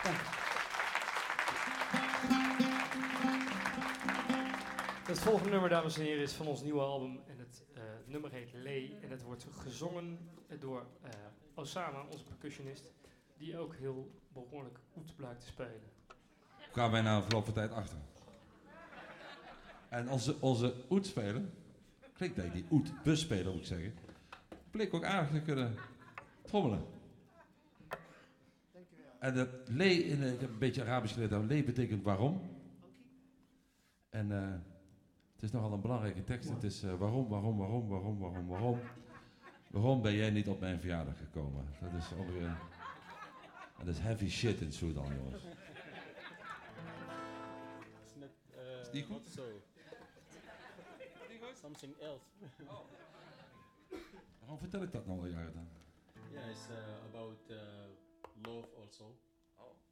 Het volgende nummer, dames en heren, is van ons nieuwe album. En het nummer heet Lee. En het wordt gezongen door Osama, onze percussionist. Die ook heel behoorlijk oet blijkt te spelen. Kwamen wij na verloop van tijd achter. En onze oetspeler, klinkt dat die oetbusspeler moet ik zeggen, bleek ook aardig te kunnen trommelen. En de Lee, ik heb een beetje Arabisch geleerd, Lee betekent waarom. En het is nogal een belangrijke tekst. Het is waarom ben jij niet op mijn verjaardag gekomen? Dat is ongeveer... En dat is heavy shit in Sudan, jongens. Is die goed? So. Something else. Waarom vertel ik dat nou al jaren dan? Yeah, it's about love also. Oh.